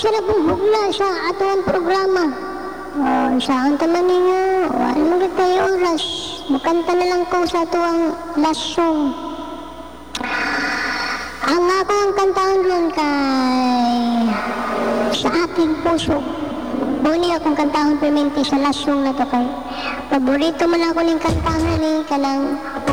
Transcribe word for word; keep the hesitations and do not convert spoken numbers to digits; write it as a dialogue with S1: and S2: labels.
S1: siya na bumugla sa atuang programa. O, saan taman ninyo? Wala mo tayo oras. Makanta na lang ko sa atuang last song. Ang ako ang kantahan ron kay sa ating puso. Muni akong kantahon perminti sa last song na to kay paborito man ako ng kantahan ni kanang